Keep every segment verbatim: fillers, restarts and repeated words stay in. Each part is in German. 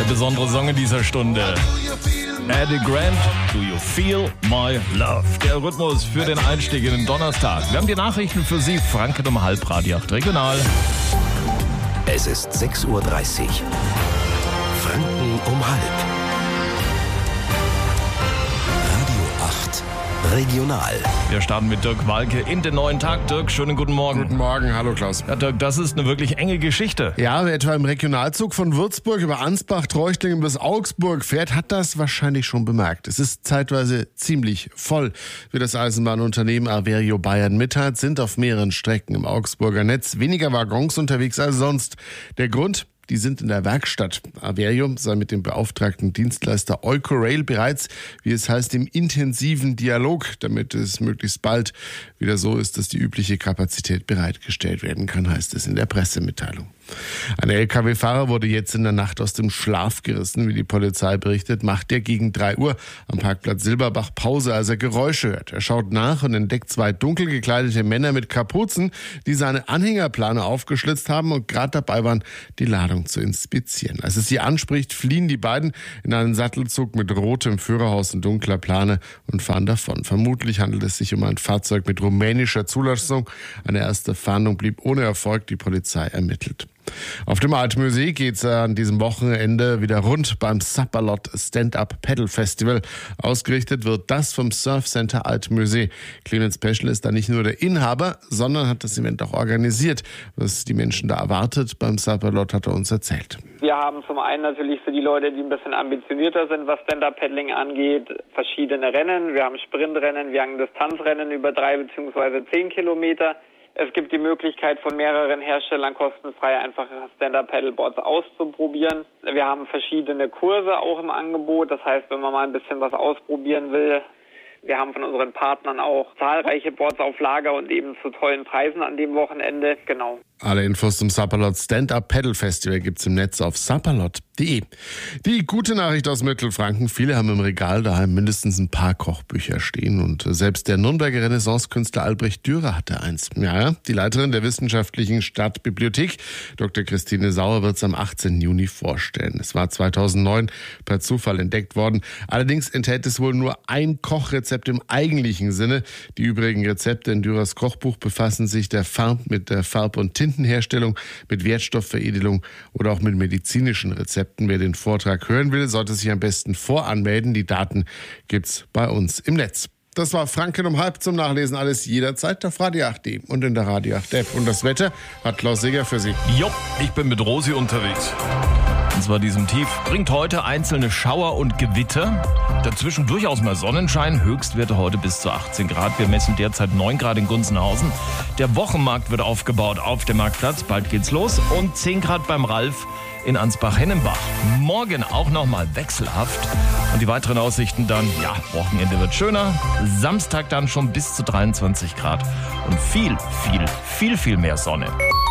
besondere Song in dieser Stunde. Eddie Grant, Do You Feel My Love? Der Rhythmus für den Einstieg in den Donnerstag. Wir haben die Nachrichten für Sie, Franken um halb, Radio acht Regional. Es ist sechs Uhr dreißig. Franken um halb. Radio acht Regional. Wir starten mit Dirk Walke in den neuen Tag. Dirk, schönen guten Morgen. Guten Morgen, hallo Klaus. Ja, Dirk, das ist eine wirklich enge Geschichte. Ja, wer etwa im Regionalzug von Würzburg über Ansbach, Treuchtlingen bis Augsburg fährt, hat das wahrscheinlich schon bemerkt. Es ist zeitweise ziemlich voll. Wie das Eisenbahnunternehmen Averio Bayern mitteilt, sind auf mehreren Strecken im Augsburger Netz weniger Waggons unterwegs als sonst. Der Grund? Die sind in der Werkstatt. Averio sei mit dem beauftragten Dienstleister Eucorail bereits, wie es heißt, im intensiven Dialog, damit es möglichst bald wieder so ist, dass die übliche Kapazität bereitgestellt werden kann, heißt es in der Pressemitteilung. Ein L K W-Fahrer wurde jetzt in der Nacht aus dem Schlaf gerissen, wie die Polizei berichtet, macht er gegen drei Uhr am Parkplatz Silberbach Pause, als er Geräusche hört. Er schaut nach und entdeckt zwei dunkel gekleidete Männer mit Kapuzen, die seine Anhängerplane aufgeschlitzt haben und gerade dabei waren, die Ladung zu inspizieren. Als es sie anspricht, fliehen die beiden in einen Sattelzug mit rotem Führerhaus und dunkler Plane und fahren davon. Vermutlich handelt es sich um ein Fahrzeug mit rumänischer Zulassung. Eine erste Fahndung blieb ohne Erfolg, die Polizei ermittelt. Auf dem Altmusee geht's an diesem Wochenende wieder rund beim Sapperlot Stand-Up Paddle Festival. Ausgerichtet wird das vom Surf Center Altmusee. Clemens Peschel ist da nicht nur der Inhaber, sondern hat das Event auch organisiert. Was die Menschen da erwartet beim Sapperlot, hat er uns erzählt. Wir haben zum einen natürlich für die Leute, die ein bisschen ambitionierter sind, was Stand-Up-Paddling angeht, verschiedene Rennen. Wir haben Sprintrennen, wir haben Distanzrennen über drei bzw. zehn Kilometer. Es gibt die Möglichkeit, von mehreren Herstellern kostenfrei einfache Stand-Up-Paddleboards auszuprobieren. Wir haben verschiedene Kurse auch im Angebot. Das heißt, wenn man mal ein bisschen was ausprobieren will, wir haben von unseren Partnern auch zahlreiche Boards auf Lager und eben zu tollen Preisen an dem Wochenende. Genau. Alle Infos zum Sapperlot Stand-Up Paddle Festival gibt's im Netz auf sapperlot punkt de. Die gute Nachricht aus Mittelfranken: Viele haben im Regal daheim mindestens ein paar Kochbücher stehen und selbst der Nürnberger Renaissance-Künstler Albrecht Dürer hatte eins. Ja, die Leiterin der Wissenschaftlichen Stadtbibliothek, Doktor Christine Sauer, wird's am achtzehnten Juni vorstellen. Es war zweitausendneun per Zufall entdeckt worden. Allerdings enthält es wohl nur ein Kochrezept im eigentlichen Sinne. Die übrigen Rezepte in Dürers Kochbuch befassen sich der Farb mit der Farb- und Tintenherstellung, mit Wertstoffveredelung oder auch mit medizinischen Rezepten. Wer den Vortrag hören will, sollte sich am besten voranmelden. Die Daten gibt's bei uns im Netz. Das war Franken um halb, zum Nachlesen alles jederzeit auf Radio acht punkt de und in der Radio acht App. Und das Wetter hat Klaus Seger für Sie. Jo, ich bin mit Rosi unterwegs. Und zwar diesem Tief bringt heute einzelne Schauer und Gewitter. Dazwischen durchaus mal Sonnenschein. Höchstwerte heute bis zu achtzehn Grad. Wir messen derzeit neun Grad in Gunzenhausen. Der Wochenmarkt wird aufgebaut auf dem Marktplatz. Bald geht's los. Und zehn Grad beim Ralf in Ansbach-Hennenbach. Morgen auch nochmal wechselhaft. Und die weiteren Aussichten dann, ja, Wochenende wird schöner. Samstag dann schon bis zu dreiundzwanzig Grad. Und viel, viel, viel, viel mehr Sonne.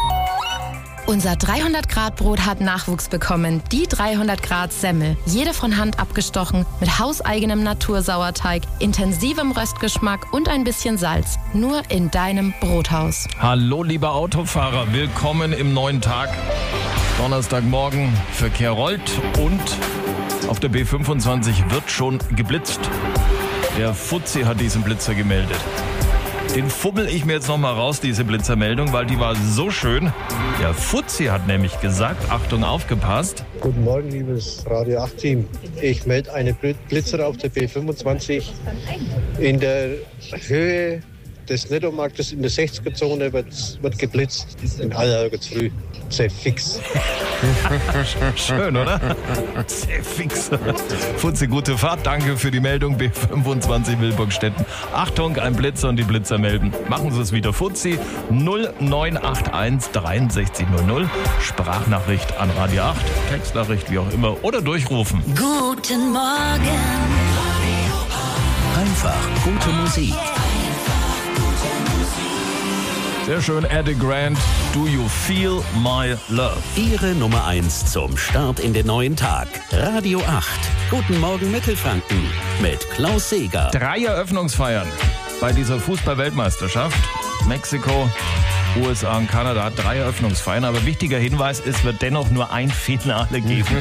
Unser dreihundert Grad Brot hat Nachwuchs bekommen. Die dreihundert Grad Semmel. Jede von Hand abgestochen, mit hauseigenem Natursauerteig, intensivem Röstgeschmack und ein bisschen Salz. Nur in deinem Brothaus. Hallo, lieber Autofahrer. Willkommen im neuen Tag. Donnerstagmorgen, Verkehr rollt und auf der B fünfundzwanzig wird schon geblitzt. Der Fuzzi hat diesen Blitzer gemeldet. Den fummel ich mir jetzt noch mal raus, diese Blitzermeldung, weil die war so schön. Der Fuzzi hat nämlich gesagt, Achtung, aufgepasst. Guten Morgen, liebes Radio acht Team. Ich melde eine Blitzer auf der B fünfundzwanzig. In der Höhe des Nettomarktes in der sechziger Zone wird, wird geblitzt. In aller früh. Sehr fix. Schön, oder? Sehr fix. Fuzzi, gute Fahrt. Danke für die Meldung. B fünfundzwanzig Wilburgstetten. Achtung, ein Blitzer und die Blitzer melden. Machen Sie es wieder. Fuzzi null neun acht eins sechs drei null null. Sprachnachricht an Radio acht. Textnachricht, wie auch immer. Oder durchrufen. Guten Morgen. Einfach gute Musik. Sehr schön, Eddie Grant, Do You Feel My Love? Ihre Nummer eins zum Start in den neuen Tag. Radio acht. Guten Morgen Mittelfranken mit Klaus Seger. Drei Eröffnungsfeiern bei dieser Fußball-Weltmeisterschaft. Mexiko, U S A und Kanada hat drei Eröffnungsfeiern. Aber wichtiger Hinweis, es wird dennoch nur ein Finale geben.